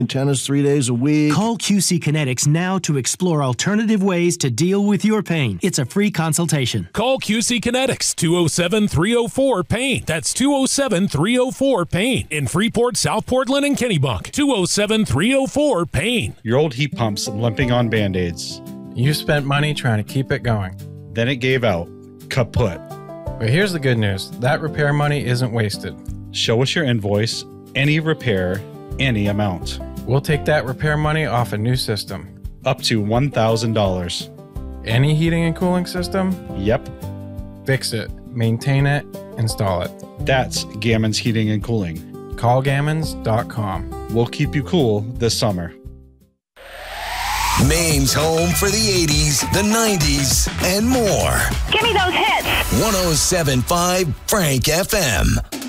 Tennis 3 days a week. Call QC Kinetics now to explore alternative ways to deal with your pain. It's a free consultation. Call QC Kinetics, 207-304-PAIN. That's 207-304-PAIN. In Freeport, South Portland, and Kennebunk. 207-304-PAIN. Your old heat pump's limping on Band-Aids. You spent money trying to keep it going. Then it gave out. Kaput. But here's the good news. That repair money isn't wasted. Show us your invoice, any repair, any amount. We'll take that repair money off a new system. Up to $1,000. Any heating and cooling system? Yep. Fix it, maintain it, install it. That's Gammons Heating and Cooling. Callgammons.com. We'll keep you cool this summer. Maine's home for the 80s, the 90s, and more. Give me those hits. 107.5 Frank FM.